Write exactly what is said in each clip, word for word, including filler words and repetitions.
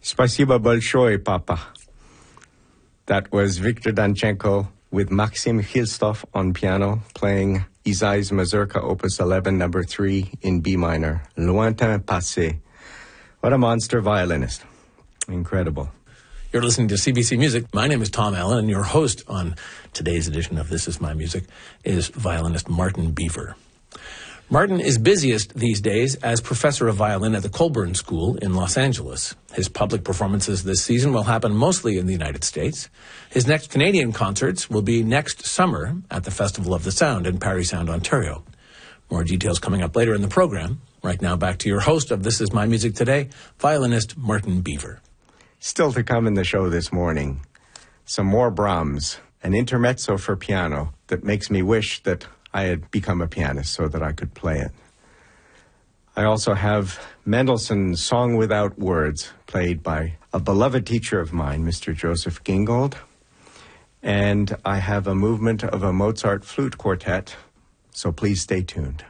Spasiba большое, Papa. That was Viktor Danchenko with Maxim Khilstov on piano, playing Isai's Mazurka Opus eleven, number three in B minor, Lointain Passé. What a monster violinist. Incredible. You're listening to C B C Music. My name is Tom Allen, and your host on today's edition of This Is My Music is violinist Martin Beaver. Martin is busiest these days as professor of violin at the Colburn School in Los Angeles. His public performances this season will happen mostly in the United States. His next Canadian concerts will be next summer at the Festival of the Sound in Parry Sound, Ontario. More details coming up later in the program. Right now, back to your host of This Is My Music Today, violinist Martin Beaver. Still to come in the show this morning, some more Brahms, an intermezzo for piano that makes me wish that I had become a pianist so that I could play it. I also have Mendelssohn's Song Without Words, played by a beloved teacher of mine, Mister Joseph Gingold. And I have a movement of a Mozart flute quartet, so please stay tuned.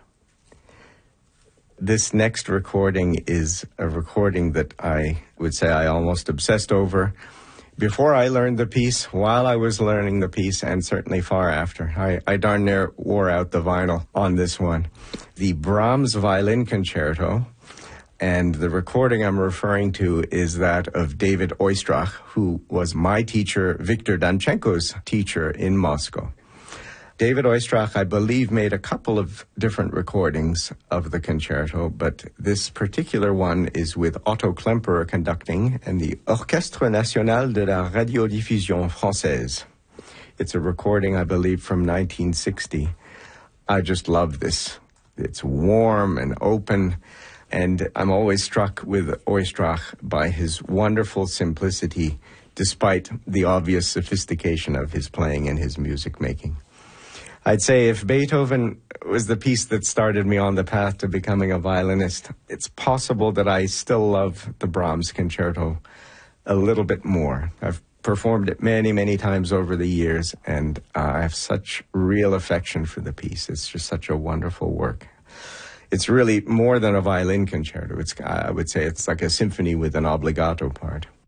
This next recording is a recording that I would say I almost obsessed over before I learned the piece, while I was learning the piece, and certainly far after. I, I darn near wore out the vinyl on this one. The Brahms Violin Concerto, and the recording I'm referring to is that of David Oistrakh, who was my teacher, Viktor Danchenko's teacher in Moscow. David Oistrakh, I believe, made a couple of different recordings of the concerto, but this particular one is with Otto Klemperer conducting and the Orchestre National de la Radiodiffusion Française. It's a recording, I believe, from nineteen sixty. I just love this. It's warm and open, and I'm always struck with Oistrakh by his wonderful simplicity, despite the obvious sophistication of his playing and his music making. I'd say if Beethoven was the piece that started me on the path to becoming a violinist, it's possible that I still love the Brahms Concerto a little bit more. I've performed it many, many times over the years, and uh, I have such real affection for the piece. It's just such a wonderful work. It's really more than a violin concerto. It's, I would say it's like a symphony with an obbligato part.